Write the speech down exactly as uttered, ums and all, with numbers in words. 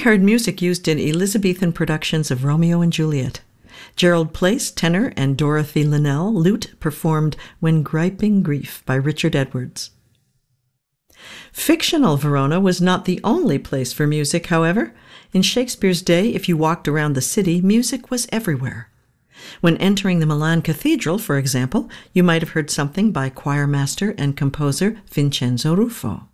heard music used in Elizabethan productions of Romeo and Juliet. Gerald Place, tenor, and Dorothy Linnell, lute, performed When Griping Grief by Richard Edwards. Fictional Verona was not the only place for music, however. In Shakespeare's day, if you walked around the city, music was everywhere. When entering the Milan Cathedral, for example, you might have heard something by choir master and composer Vincenzo Ruffo.